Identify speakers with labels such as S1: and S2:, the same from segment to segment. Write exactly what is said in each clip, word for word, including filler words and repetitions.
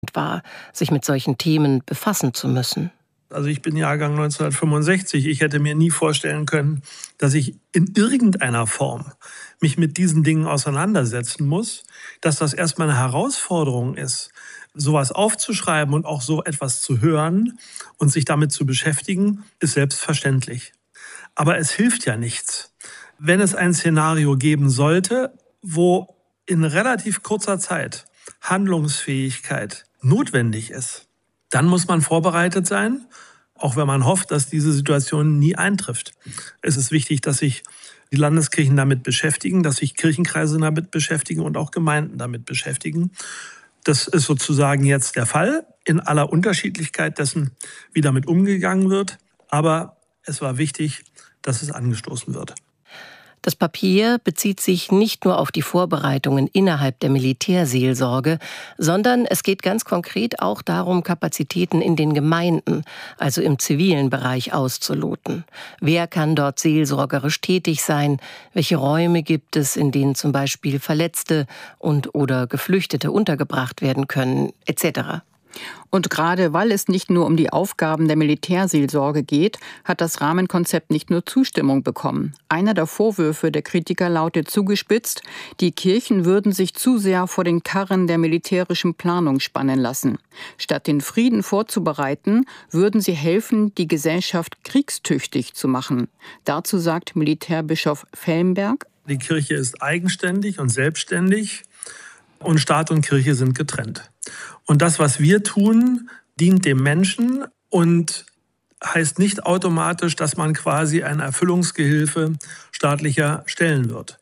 S1: war, sich mit solchen Themen befassen zu müssen.
S2: Also ich bin Jahrgang neunzehnhundertfünfundsechzig. Ich hätte mir nie vorstellen können, dass ich in irgendeiner Form mich mit diesen Dingen auseinandersetzen muss, dass das erstmal eine Herausforderung ist, sowas aufzuschreiben und auch so etwas zu hören und sich damit zu beschäftigen, ist selbstverständlich. Aber es hilft ja nichts. Wenn es ein Szenario geben sollte, wo in relativ kurzer Zeit Handlungsfähigkeit notwendig ist, dann muss man vorbereitet sein, auch wenn man hofft, dass diese Situation nie eintrifft. Es ist wichtig, dass sich die Landeskirchen damit beschäftigen, dass sich Kirchenkreise damit beschäftigen und auch Gemeinden damit beschäftigen. Das ist sozusagen jetzt der Fall, in aller Unterschiedlichkeit dessen, wie damit umgegangen wird. Aber es war wichtig, dass es angestoßen wird.
S1: Das Papier bezieht sich nicht nur auf die Vorbereitungen innerhalb der Militärseelsorge, sondern es geht ganz konkret auch darum, Kapazitäten in den Gemeinden, also im zivilen Bereich, auszuloten. Wer kann dort seelsorgerisch tätig sein? Welche Räume gibt es, in denen zum Beispiel Verletzte und oder Geflüchtete untergebracht werden können, et cetera.
S3: Und gerade weil es nicht nur um die Aufgaben der Militärseelsorge geht, hat das Rahmenkonzept nicht nur Zustimmung bekommen. Einer der Vorwürfe der Kritiker lautet zugespitzt, die Kirchen würden sich zu sehr vor den Karren der militärischen Planung spannen lassen. Statt den Frieden vorzubereiten, würden sie helfen, die Gesellschaft kriegstüchtig zu machen. Dazu sagt Militärbischof Fellenberg:
S2: Die Kirche ist eigenständig und selbstständig und Staat und Kirche sind getrennt. Und das, was wir tun, dient dem Menschen und heißt nicht automatisch, dass man quasi ein Erfüllungsgehilfe staatlicher Stellen wird.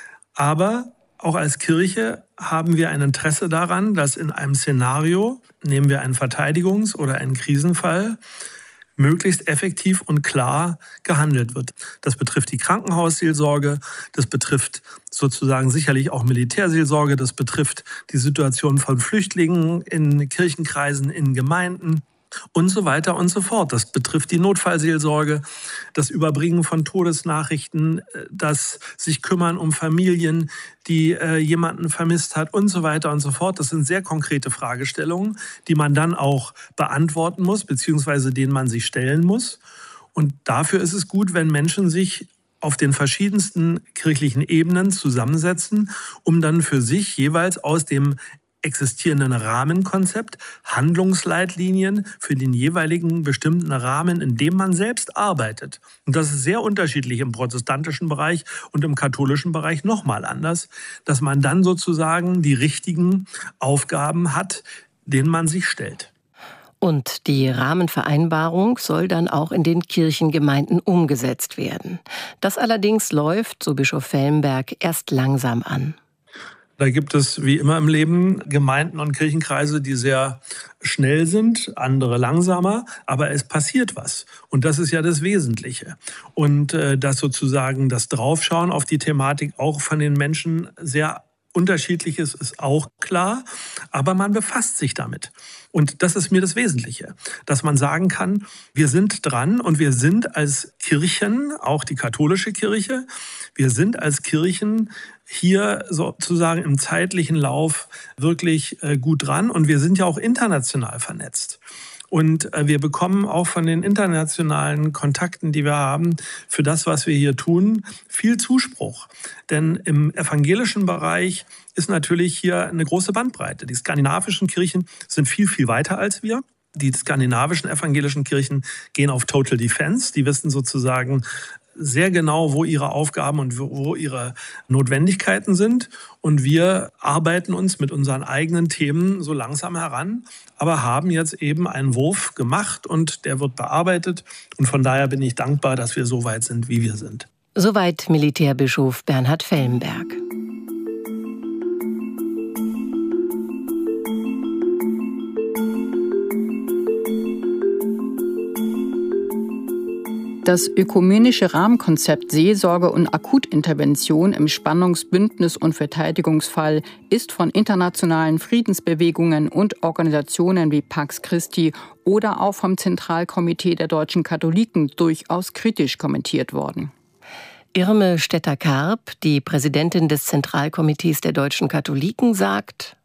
S2: Aber auch als Kirche haben wir ein Interesse daran, dass in einem Szenario, nehmen wir einen Verteidigungs- oder einen Krisenfall, möglichst effektiv und klar gehandelt wird. Das betrifft die Krankenhausseelsorge, das betrifft sozusagen sicherlich auch Militärseelsorge, das betrifft die Situation von Flüchtlingen in Kirchenkreisen, in Gemeinden und so weiter und so fort. Das betrifft die Notfallseelsorge, das Überbringen von Todesnachrichten, das sich kümmern um Familien, die äh, jemanden vermisst hat und so weiter und so fort. Das sind sehr konkrete Fragestellungen, die man dann auch beantworten muss, beziehungsweise denen man sich stellen muss. Und dafür ist es gut, wenn Menschen sich auf den verschiedensten kirchlichen Ebenen zusammensetzen, um dann für sich jeweils aus dem existierenden Rahmenkonzept, Handlungsleitlinien für den jeweiligen bestimmten Rahmen, in dem man selbst arbeitet. Und das ist sehr unterschiedlich im protestantischen Bereich und im katholischen Bereich nochmal anders, dass man dann sozusagen die richtigen Aufgaben hat, denen man sich stellt.
S1: Und die Rahmenvereinbarung soll dann auch in den Kirchengemeinden umgesetzt werden. Das allerdings läuft, so Bischof Fellenberg, erst langsam an.
S2: Da gibt es, wie immer im Leben, Gemeinden und Kirchenkreise, die sehr schnell sind, andere langsamer, aber es passiert was. Und das ist ja das Wesentliche. Und äh, dass sozusagen das Draufschauen auf die Thematik auch von den Menschen sehr unterschiedlich ist, ist auch klar, aber man befasst sich damit. Und das ist mir das Wesentliche, dass man sagen kann, wir sind dran und wir sind als Kirchen, auch die katholische Kirche, wir sind als Kirchen hier sozusagen im zeitlichen Lauf wirklich gut dran und wir sind ja auch international vernetzt. Und wir bekommen auch von den internationalen Kontakten, die wir haben, für das, was wir hier tun, viel Zuspruch. Denn im evangelischen Bereich ist natürlich hier eine große Bandbreite. Die skandinavischen Kirchen sind viel, viel weiter als wir. Die skandinavischen evangelischen Kirchen gehen auf Total Defense. Die wissen sozusagen sehr genau, wo ihre Aufgaben und wo ihre Notwendigkeiten sind. Und wir arbeiten uns mit unseren eigenen Themen so langsam heran, aber haben jetzt eben einen Wurf gemacht und der wird bearbeitet. Und von daher bin ich dankbar, dass wir so weit sind, wie wir sind.
S1: Soweit Militärbischof Bernhard Fellenberg.
S3: Das ökumenische Rahmenkonzept Seelsorge und Akutintervention im Spannungs-, Bündnis- und Verteidigungsfall ist von internationalen Friedensbewegungen und Organisationen wie Pax Christi oder auch vom Zentralkomitee der deutschen Katholiken durchaus kritisch kommentiert worden.
S1: Irme Stetter-Karp, die Präsidentin des Zentralkomitees der deutschen Katholiken, sagt: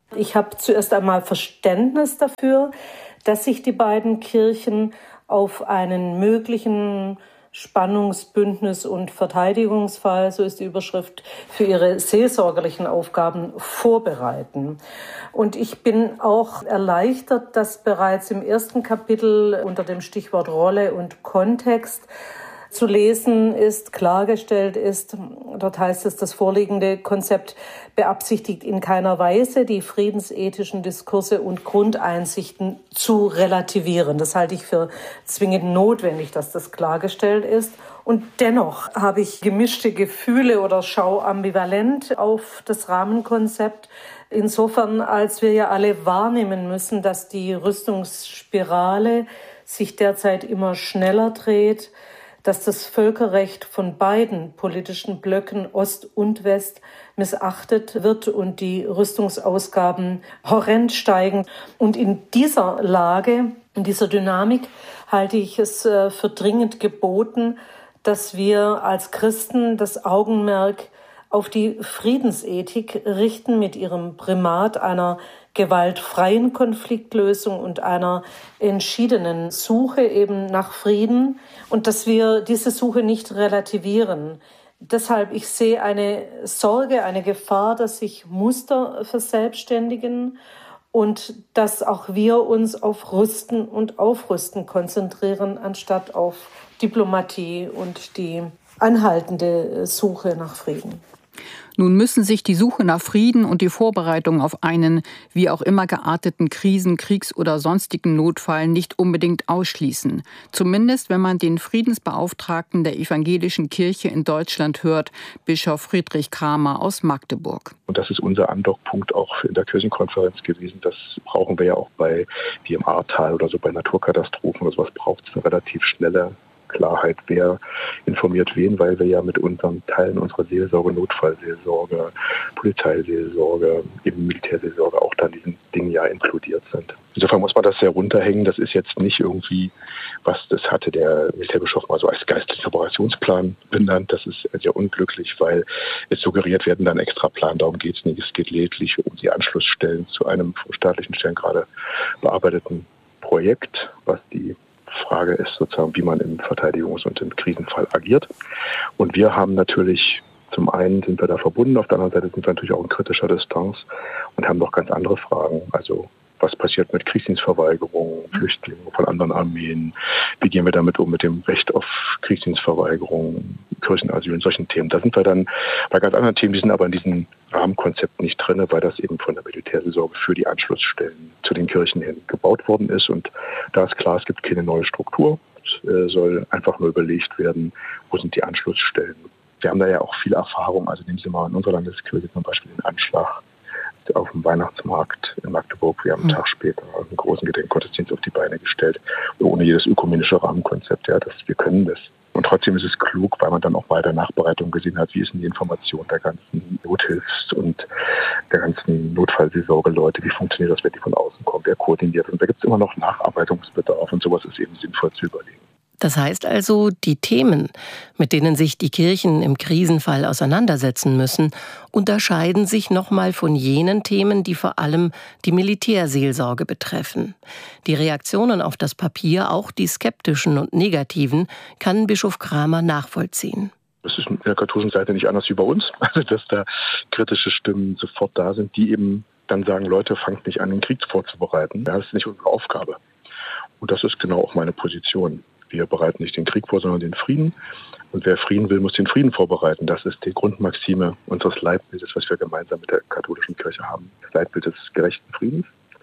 S4: Ich habe zuerst einmal Verständnis dafür, dass sich die beiden Kirchen auf einen möglichen Spannungsbündnis- und Verteidigungsfall, so ist die Überschrift, für ihre seelsorgerlichen Aufgaben vorbereiten. Und ich bin auch erleichtert, dass bereits im ersten Kapitel unter dem Stichwort Rolle und Kontext zu lesen ist, klargestellt ist. Dort heißt es, das vorliegende Konzept beabsichtigt in keiner Weise, die friedensethischen Diskurse und Grundeinsichten zu relativieren. Das halte ich für zwingend notwendig, dass das klargestellt ist. Und dennoch habe ich gemischte Gefühle oder schaue ambivalent auf das Rahmenkonzept. Insofern, als wir ja alle wahrnehmen müssen, dass die Rüstungsspirale sich derzeit immer schneller dreht, dass das Völkerrecht von beiden politischen Blöcken Ost und West missachtet wird und die Rüstungsausgaben horrend steigen. Und in dieser Lage, in dieser Dynamik halte ich es für dringend geboten, dass wir als Christen das Augenmerk auf die Friedensethik richten mit ihrem Primat einer gewaltfreien Konfliktlösung und einer entschiedenen Suche eben nach Frieden und dass wir diese Suche nicht relativieren. Deshalb, ich sehe eine Sorge, eine Gefahr, dass sich Muster verselbstständigen und dass auch wir uns auf Rüsten und Aufrüsten konzentrieren, anstatt auf Diplomatie und die anhaltende Suche nach Frieden.
S3: Nun müssen sich die Suche nach Frieden und die Vorbereitung auf einen wie auch immer gearteten Krisen-, Kriegs- oder sonstigen Notfall nicht unbedingt ausschließen. Zumindest, wenn man den Friedensbeauftragten der Evangelischen Kirche in Deutschland hört, Bischof Friedrich Kramer aus Magdeburg.
S5: Und das ist unser Andockpunkt auch in der Kirchenkonferenz gewesen. Das brauchen wir ja auch bei, wie im Ahrtal oder so, bei Naturkatastrophen oder sowas braucht es eine relativ schnelle Klarheit, wer informiert wen, weil wir ja mit unseren Teilen unserer Seelsorge, Notfallseelsorge, Polizeiseelsorge, eben Militärseelsorge auch da in diesen Dingen ja inkludiert sind. Insofern muss man das sehr runterhängen. Das ist jetzt nicht irgendwie, was das hatte der Militärbischof mal so als geistlichen Operationsplan benannt. Das ist sehr unglücklich, weil es suggeriert werden dann extra Plan. Darum geht es nicht. Es geht lediglich um die Anschlussstellen zu einem von staatlichen Stellen gerade bearbeiteten Projekt, was die Frage ist sozusagen, wie man im Verteidigungs- und im Krisenfall agiert. Und wir haben natürlich, zum einen sind wir da verbunden, auf der anderen Seite sind wir natürlich auch in kritischer Distanz und haben noch ganz andere Fragen. Also was passiert mit Kriegsdienstverweigerung, Flüchtlingen von anderen Armeen? Wie gehen wir damit um mit dem Recht auf Kriegsdienstverweigerung, Kirchenasyl und solchen Themen? Da sind wir dann bei ganz anderen Themen, die sind aber in diesem Rahmenkonzept nicht drin, weil das eben von der Militärseelsorge für die Anschlussstellen zu den Kirchen hin gebaut worden ist. Und da ist klar, es gibt keine neue Struktur. Es soll einfach nur überlegt werden, wo sind die Anschlussstellen. Wir haben da ja auch viel Erfahrung. Also nehmen Sie mal in unserer Landeskirche zum Beispiel den Anschlag auf dem Weihnachtsmarkt in Magdeburg. Wir haben einen Tag später einen großen Gedenkgottesdienst auf die Beine gestellt, ohne jedes ökumenische Rahmenkonzept. Ja, das, wir können das. Und trotzdem ist es klug, weil man dann auch bei der Nachbereitung gesehen hat, wie ist denn die Information der ganzen Nothilfs- und der ganzen Notfallseelsorge-Leute, wie funktioniert das, wenn die von außen kommen, wer koordiniert. Und da gibt es immer noch Nacharbeitungsbedarf und sowas ist eben sinnvoll zu überlegen.
S1: Das heißt also, die Themen, mit denen sich die Kirchen im Krisenfall auseinandersetzen müssen, unterscheiden sich nochmal von jenen Themen, die vor allem die Militärseelsorge betreffen. Die Reaktionen auf das Papier, auch die skeptischen und negativen, kann Bischof Kramer nachvollziehen.
S5: Das ist in der katholischen Seite nicht anders wie bei uns, also dass da kritische Stimmen sofort da sind, die eben dann sagen, Leute, fangt nicht an, den Krieg vorzubereiten. Das ist nicht unsere Aufgabe. Und das ist genau auch meine Position. Wir bereiten nicht den Krieg vor, sondern den Frieden. Und wer Frieden will, muss den Frieden vorbereiten. Das ist die Grundmaxime unseres Leitbildes, was wir gemeinsam mit der katholischen Kirche haben. Das Leitbild des gerechten Friedens.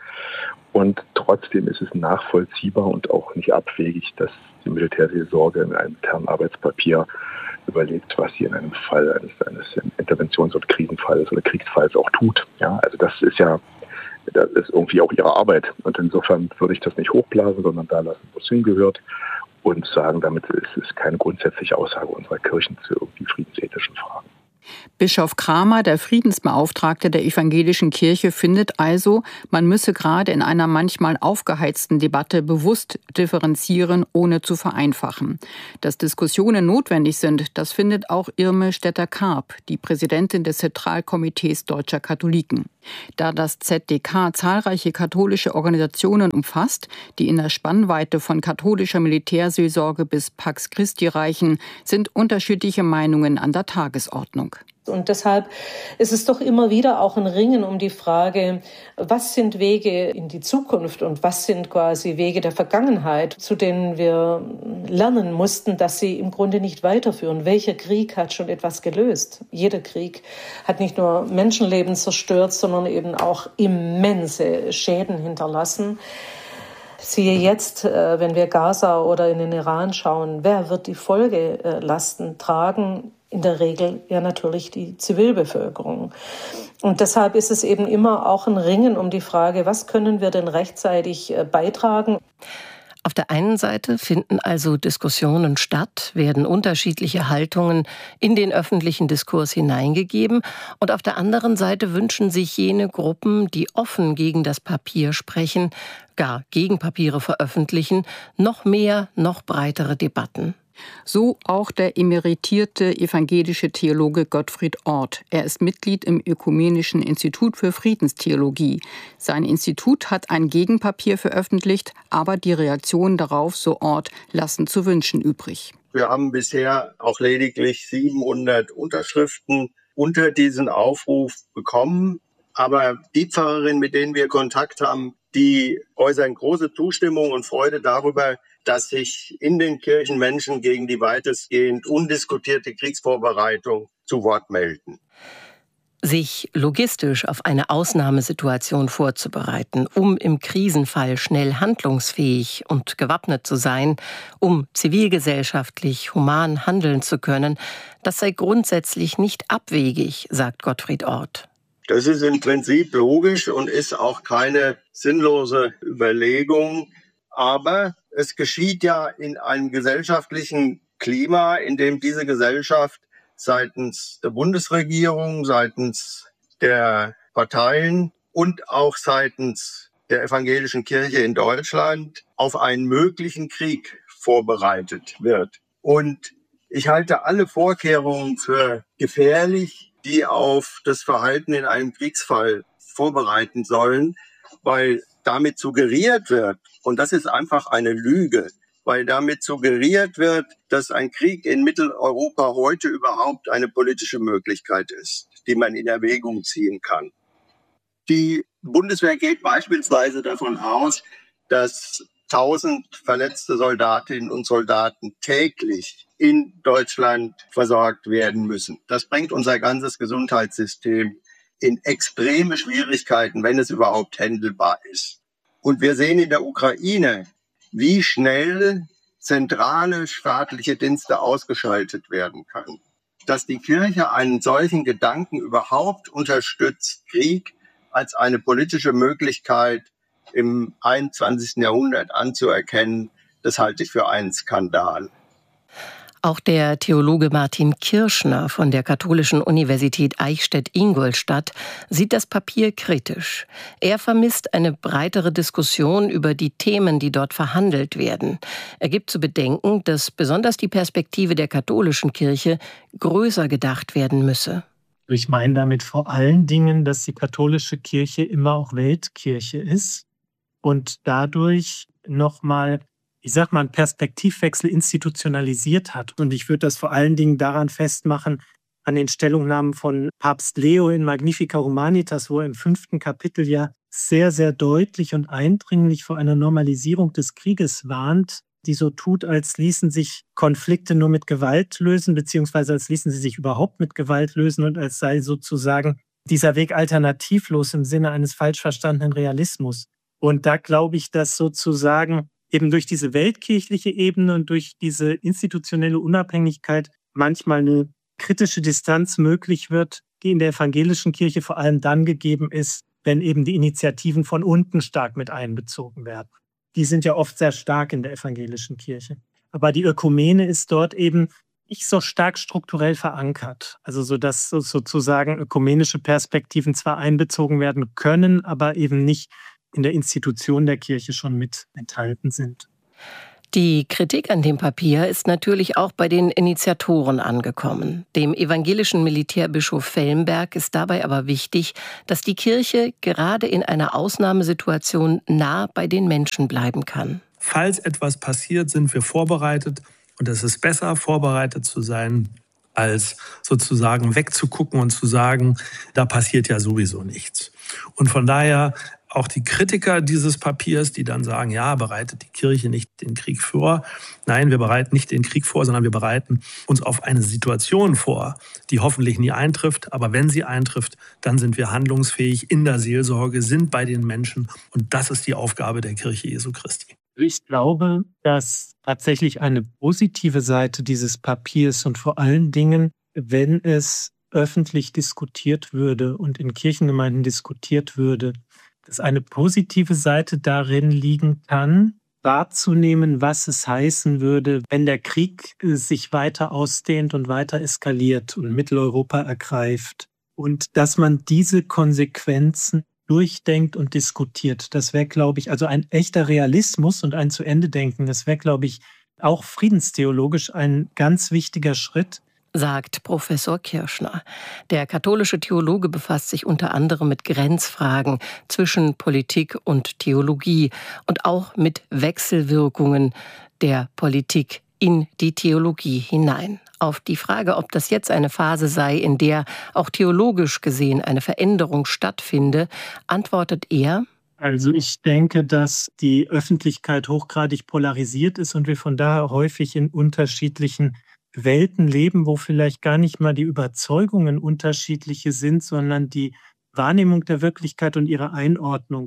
S5: Und trotzdem ist es nachvollziehbar und auch nicht abwegig, dass die Militärseelsorge in einem Kernarbeitspapier überlegt, was sie in einem Fall eines, eines Interventions- oder Krisenfalls oder Kriegsfalls auch tut. Ja, also das ist ja das ist irgendwie auch ihre Arbeit. Und insofern würde ich das nicht hochblasen, sondern da lassen, wo es hingehört. Und sagen, damit ist es keine grundsätzliche Aussage unserer Kirchen zu irgendwie friedensethischen Fragen.
S3: Bischof Kramer, der Friedensbeauftragte der evangelischen Kirche, findet also, man müsse gerade in einer manchmal aufgeheizten Debatte bewusst differenzieren, ohne zu vereinfachen. Dass Diskussionen notwendig sind, das findet auch Irme Stetter-Karp, die Präsidentin des Zentralkomitees Deutscher Katholiken. Da das Z D K zahlreiche katholische Organisationen umfasst, die in der Spannweite von katholischer Militärseelsorge bis Pax Christi reichen, sind unterschiedliche Meinungen an der Tagesordnung.
S4: Und deshalb ist es doch immer wieder auch ein Ringen um die Frage, was sind Wege in die Zukunft und was sind quasi Wege der Vergangenheit, zu denen wir lernen mussten, dass sie im Grunde nicht weiterführen. Welcher Krieg hat schon etwas gelöst? Jeder Krieg hat nicht nur Menschenleben zerstört, sondern eben auch immense Schäden hinterlassen. Siehe jetzt, wenn wir Gaza oder in den Iran schauen, wer wird die Folgelasten tragen? In der Regel ja natürlich die Zivilbevölkerung. Und deshalb ist es eben immer auch ein Ringen um die Frage, was können wir denn rechtzeitig beitragen?
S1: Auf der einen Seite finden also Diskussionen statt, werden unterschiedliche Haltungen in den öffentlichen Diskurs hineingegeben, und auf der anderen Seite wünschen sich jene Gruppen, die offen gegen das Papier sprechen, gar Gegenpapiere veröffentlichen, noch mehr, noch breitere Debatten.
S3: So auch der emeritierte evangelische Theologe Gottfried Orth. Er ist Mitglied im Ökumenischen Institut für Friedenstheologie. Sein Institut hat ein Gegenpapier veröffentlicht, aber die Reaktionen darauf, so Orth, lassen zu wünschen übrig.
S6: Wir haben bisher auch lediglich siebenhundert Unterschriften unter diesen Aufruf bekommen. Aber die Pfarrerinnen, mit denen wir Kontakt haben, die äußern große Zustimmung und Freude darüber, dass sich in den Kirchen Menschen gegen die weitestgehend undiskutierte Kriegsvorbereitung zu Wort melden.
S1: Sich logistisch auf eine Ausnahmesituation vorzubereiten, um im Krisenfall schnell handlungsfähig und gewappnet zu sein, um zivilgesellschaftlich human handeln zu können, das sei grundsätzlich nicht abwegig, sagt Gottfried Orth.
S6: Das ist im Prinzip logisch und ist auch keine sinnlose Überlegung. Aber es geschieht ja in einem gesellschaftlichen Klima, in dem diese Gesellschaft seitens der Bundesregierung, seitens der Parteien und auch seitens der evangelischen Kirche in Deutschland auf einen möglichen Krieg vorbereitet wird. Und ich halte alle Vorkehrungen für gefährlich, die auf das Verhalten in einem Kriegsfall vorbereiten sollen, weil damit suggeriert wird, und das ist einfach eine Lüge, weil damit suggeriert wird, dass ein Krieg in Mitteleuropa heute überhaupt eine politische Möglichkeit ist, die man in Erwägung ziehen kann. Die Bundeswehr geht beispielsweise davon aus, dass tausend verletzte Soldatinnen und Soldaten täglich in Deutschland versorgt werden müssen. Das bringt unser ganzes Gesundheitssystem in extreme Schwierigkeiten, wenn es überhaupt handelbar ist. Und wir sehen in der Ukraine, wie schnell zentrale staatliche Dienste ausgeschaltet werden können. Dass die Kirche einen solchen Gedanken überhaupt unterstützt, Krieg als eine politische Möglichkeit im einundzwanzigsten Jahrhundert anzuerkennen, das halte ich für einen Skandal.
S1: Auch der Theologe Martin Kirschner von der Katholischen Universität Eichstätt-Ingolstadt sieht das Papier kritisch. Er vermisst eine breitere Diskussion über die Themen, die dort verhandelt werden. Er gibt zu bedenken, dass besonders die Perspektive der katholischen Kirche größer gedacht werden müsse.
S7: Ich meine damit vor allen Dingen, dass die katholische Kirche immer auch Weltkirche ist und dadurch nochmal, ich sag mal, einen Perspektivwechsel institutionalisiert hat. Und ich würde das vor allen Dingen daran festmachen, an den Stellungnahmen von Papst Leo in Magnifica Humanitas, wo er im fünften Kapitel ja sehr, sehr deutlich und eindringlich vor einer Normalisierung des Krieges warnt, die so tut, als ließen sich Konflikte nur mit Gewalt lösen, beziehungsweise als ließen sie sich überhaupt mit Gewalt lösen und als sei sozusagen dieser Weg alternativlos im Sinne eines falsch verstandenen Realismus. Und da glaube ich, dass sozusagen eben durch diese weltkirchliche Ebene und durch diese institutionelle Unabhängigkeit manchmal eine kritische Distanz möglich wird, die in der evangelischen Kirche vor allem dann gegeben ist, wenn eben die Initiativen von unten stark mit einbezogen werden. Die sind ja oft sehr stark in der evangelischen Kirche. Aber die Ökumene ist dort eben nicht so stark strukturell verankert. Also so, dass sozusagen ökumenische Perspektiven zwar einbezogen werden können, aber eben nicht in der Institution der Kirche schon mit enthalten sind.
S1: Die Kritik an dem Papier ist natürlich auch bei den Initiatoren angekommen. Dem evangelischen Militärbischof Fellenberg ist dabei aber wichtig, dass die Kirche gerade in einer Ausnahmesituation nah bei den Menschen bleiben kann.
S2: Falls etwas passiert, sind wir vorbereitet. Und es ist besser, vorbereitet zu sein, als sozusagen wegzugucken und zu sagen, da passiert ja sowieso nichts. Und von daher auch die Kritiker dieses Papiers, die dann sagen, ja, bereitet die Kirche nicht den Krieg vor. Nein, wir bereiten nicht den Krieg vor, sondern wir bereiten uns auf eine Situation vor, die hoffentlich nie eintrifft. Aber wenn sie eintrifft, dann sind wir handlungsfähig in der Seelsorge, sind bei den Menschen. Und das ist die Aufgabe der Kirche Jesu Christi.
S7: Ich glaube, dass tatsächlich eine positive Seite dieses Papiers und vor allen Dingen, wenn es öffentlich diskutiert würde und in Kirchengemeinden diskutiert würde, dass eine positive Seite darin liegen kann, wahrzunehmen, was es heißen würde, wenn der Krieg sich weiter ausdehnt und weiter eskaliert und Mitteleuropa ergreift. Und dass man diese Konsequenzen durchdenkt und diskutiert. Das wäre, glaube ich, also ein echter Realismus und ein Zu-Ende-Denken. Das wäre, glaube ich, auch friedenstheologisch ein ganz wichtiger Schritt.
S1: Sagt Professor Kirschner. Der katholische Theologe befasst sich unter anderem mit Grenzfragen zwischen Politik und Theologie und auch mit Wechselwirkungen der Politik in die Theologie hinein. Auf die Frage, ob das jetzt eine Phase sei, in der auch theologisch gesehen eine Veränderung stattfinde, antwortet er:
S7: Also ich denke, dass die Öffentlichkeit hochgradig polarisiert ist und wir von daher häufig in unterschiedlichen Welten leben, wo vielleicht gar nicht mal die Überzeugungen unterschiedliche sind, sondern die Wahrnehmung der Wirklichkeit und ihre Einordnung.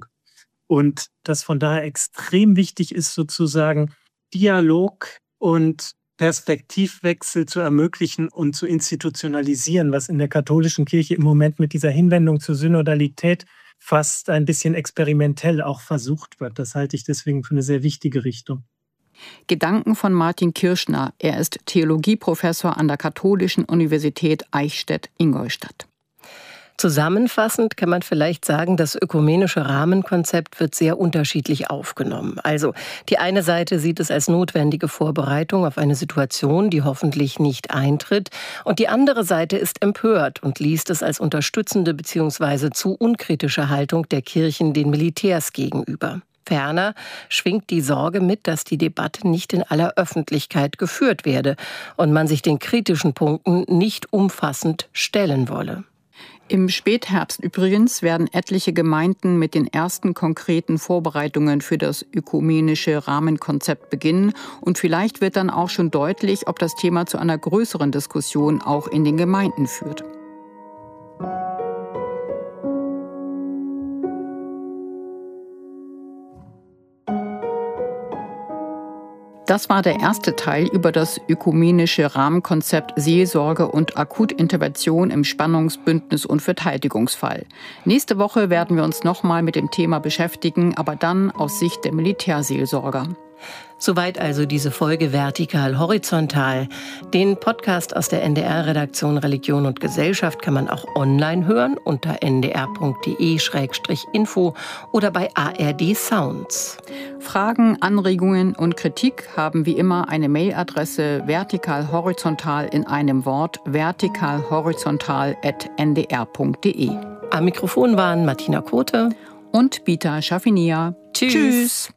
S7: Und dass von daher extrem wichtig ist, sozusagen Dialog und Perspektivwechsel zu ermöglichen und zu institutionalisieren, was in der katholischen Kirche im Moment mit dieser Hinwendung zur Synodalität fast ein bisschen experimentell auch versucht wird. Das halte ich deswegen für eine sehr wichtige Richtung.
S3: Gedanken von Martin Kirschner. Er ist Theologieprofessor an der Katholischen Universität Eichstätt-Ingolstadt.
S1: Zusammenfassend kann man vielleicht sagen, das ökumenische Rahmenkonzept wird sehr unterschiedlich aufgenommen. Also die eine Seite sieht es als notwendige Vorbereitung auf eine Situation, die hoffentlich nicht eintritt. Und die andere Seite ist empört und liest es als unterstützende bzw. zu unkritische Haltung der Kirchen den Militärs gegenüber. Ferner schwingt die Sorge mit, dass die Debatte nicht in aller Öffentlichkeit geführt werde und man sich den kritischen Punkten nicht umfassend stellen wolle.
S3: Im Spätherbst übrigens werden etliche Gemeinden mit den ersten konkreten Vorbereitungen für das ökumenische Rahmenkonzept beginnen. Und vielleicht wird dann auch schon deutlich, ob das Thema zu einer größeren Diskussion auch in den Gemeinden führt. Das war der erste Teil über das ökumenische Rahmenkonzept Seelsorge und Akutintervention im Spannungsbündnis und Verteidigungsfall. Nächste Woche werden wir uns nochmal mit dem Thema beschäftigen, aber dann aus Sicht der Militärseelsorger.
S1: Soweit also diese Folge Vertikal Horizontal. Den Podcast aus der N D R-Redaktion Religion und Gesellschaft kann man auch online hören unter n d r punkt d e slash info oder bei A R D Sounds.
S3: Fragen, Anregungen und Kritik haben wie immer eine Mailadresse vertikalhorizontal in einem Wort vertikalhorizontal at n d r punkt d e.
S1: Am Mikrofon waren Martina Kote
S3: und Bita Schafinia.
S1: Tschüss. Tschüss.